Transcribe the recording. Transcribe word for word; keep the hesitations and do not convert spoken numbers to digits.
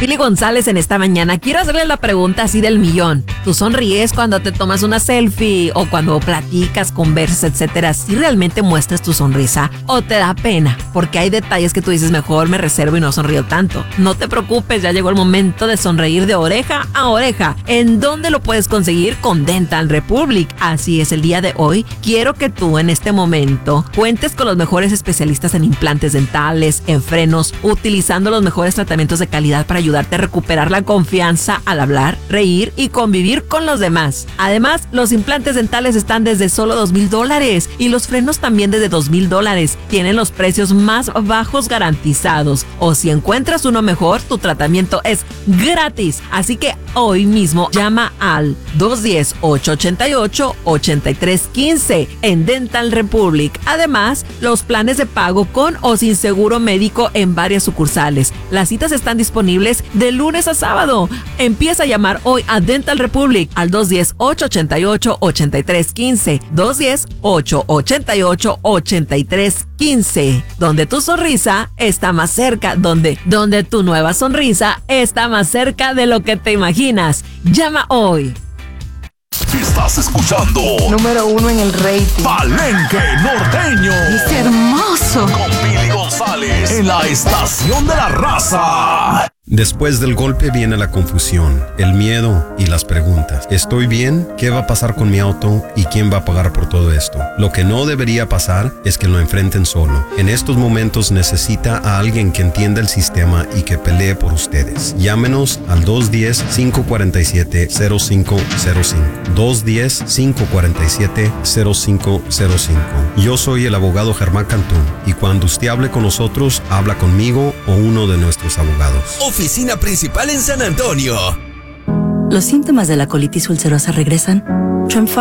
Pili González en esta mañana. Quiero hacerle la pregunta así del millón. ¿Tú sonríes cuando te tomas una selfie o cuando platicas, conversas, etcétera? ¿Si realmente muestras tu sonrisa o te da pena? Porque hay detalles que tú dices, mejor me reservo y no sonrío tanto. No te preocupes, ya llegó el momento de sonreír de oreja a oreja. ¿En dónde lo puedes conseguir? Con Dental Republic. Así es, el día de hoy quiero que tú en este momento cuentes con los mejores especialistas en implantes dentales, en frenos, utilizando los mejores tratamientos de calidad para ayudarte a recuperar la confianza al hablar, reír y convivir con los demás. Además, los implantes dentales están desde solo dos mil dólares y los frenos también desde dos mil dólares. Tienen los precios más bajos garantizados. O si encuentras uno mejor, tu tratamiento es gratis. Así que hoy mismo llama al dos uno cero, ocho ocho ocho, ocho tres uno cinco en Dental Republic. Además, los planes de pago con o sin seguro médico en varias sucursales. Las citas están disponibles de lunes a sábado. Empieza a llamar hoy a Dental Republic al dos uno cero, ocho ocho ocho, ocho tres uno cinco, dos uno cero, ocho ocho ocho, ocho tres uno cinco, donde tu sonrisa está más cerca, donde, donde tu nueva sonrisa está más cerca de lo que te imaginas. Llama hoy. Estás escuchando número uno en el rating, Palenque Norteño. Es hermoso. Con Pili González en la estación de la raza. Después del golpe viene la confusión, el miedo y las preguntas. ¿Estoy bien? ¿Qué va a pasar con mi auto? ¿Y quién va a pagar por todo esto? Lo que no debería pasar es que lo enfrenten solo. En estos momentos necesita a alguien que entienda el sistema y que pelee por ustedes. Llámenos al dos uno cero, cinco cuatro siete, cero cinco cero cinco. dos uno cero, cinco cuatro siete, cero cinco cero cinco. Yo soy el abogado Germán Cantún y cuando usted hable con nosotros, habla conmigo o uno de nuestros abogados. Oficina principal en San Antonio. ¿Los síntomas de la colitis ulcerosa regresan? Tremfya